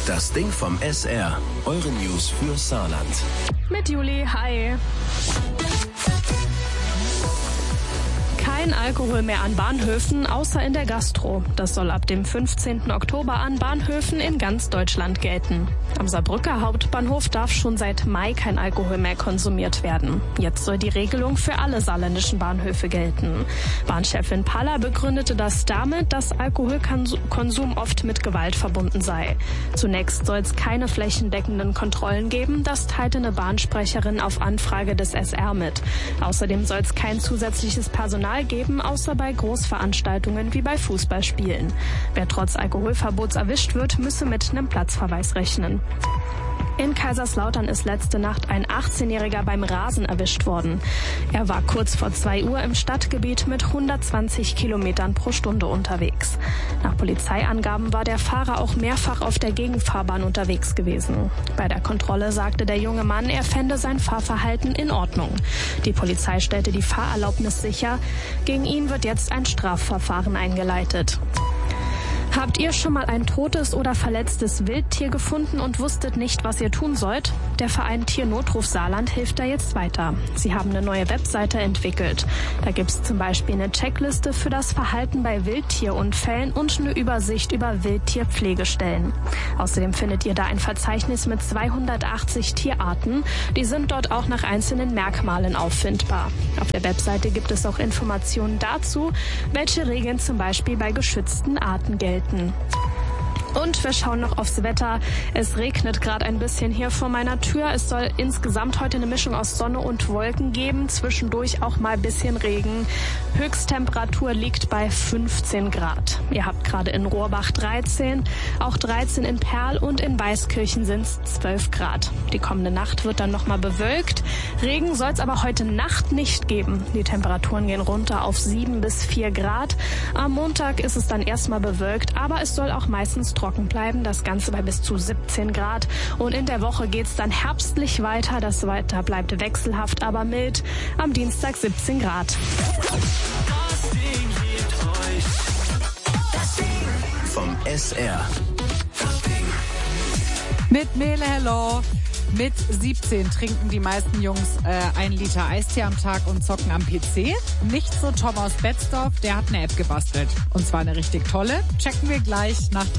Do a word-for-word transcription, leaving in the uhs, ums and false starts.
Das Ding vom S R. Eure News für Saarland. Mit Juli, hi. Kein Alkohol mehr an Bahnhöfen, außer in der Gastro. Das soll ab dem fünfzehnten Oktober an Bahnhöfen in ganz Deutschland gelten. Am Saarbrücker Hauptbahnhof darf schon seit Mai kein Alkohol mehr konsumiert werden. Jetzt soll die Regelung für alle saarländischen Bahnhöfe gelten. Bahnchefin Paller begründete das damit, dass Alkoholkonsum oft mit Gewalt verbunden sei. Zunächst soll es keine flächendeckenden Kontrollen geben, das teilte eine Bahnsprecherin auf Anfrage des S R mit. Außerdem soll es kein zusätzliches Personal geben, außer bei Großveranstaltungen wie bei Fußballspielen. Wer trotz Alkoholverbots erwischt wird, müsse mit einem Platzverweis rechnen. In Kaiserslautern ist letzte Nacht ein achtzehnjähriger beim Rasen erwischt worden. Er war kurz vor zwei Uhr im Stadtgebiet mit hundertzwanzig Kilometern pro Stunde unterwegs. Nach Polizeiangaben war der Fahrer auch mehrfach auf der Gegenfahrbahn unterwegs gewesen. Bei der Kontrolle sagte der junge Mann, er fände sein Fahrverhalten in Ordnung. Die Polizei stellte die Fahrerlaubnis sicher. Gegen ihn wird jetzt ein Strafverfahren eingeleitet. Habt ihr schon mal ein totes oder verletztes Wildtier gefunden und wusstet nicht, was ihr tun sollt? Der Verein Tiernotruf Saarland hilft da jetzt weiter. Sie haben eine neue Webseite entwickelt. Da gibt's zum Beispiel eine Checkliste für das Verhalten bei Wildtierunfällen und eine Übersicht über Wildtierpflegestellen. Außerdem findet ihr da ein Verzeichnis mit zweihundertachtzig Tierarten. Die sind dort auch nach einzelnen Merkmalen auffindbar. Auf der Webseite gibt es auch Informationen dazu, welche Regeln zum Beispiel bei geschützten Arten gelten. Und wir schauen noch aufs Wetter. Es regnet gerade ein bisschen hier vor meiner Tür. Es soll insgesamt heute eine Mischung aus Sonne und Wolken geben. Zwischendurch auch mal ein bisschen Regen. Höchsttemperatur liegt bei fünfzehn Grad. Ihr habt gerade in Rohrbach dreizehn, auch dreizehn in Perl und in Weißkirchen sind es zwölf Grad. Die kommende Nacht wird dann nochmal bewölkt. Regen soll es aber heute Nacht nicht geben. Die Temperaturen gehen runter auf sieben bis vier Grad. Am Montag ist es dann erstmal bewölkt, aber es soll auch meistens trocken bleiben, das Ganze bei bis zu siebzehn Grad. Und in der Woche geht's dann herbstlich weiter. Das Wetter bleibt wechselhaft, aber mild. Am Dienstag siebzehn Grad. Das Ding gibt euch das Ding vom S R. Das Ding. Mit Mele Hello. Mit siebzehn trinken die meisten Jungs äh, einen Liter Eistee am Tag und zocken am P C. Nicht so Tom aus Betzdorf, der hat eine App gebastelt. Und zwar eine richtig tolle. Checken wir gleich nach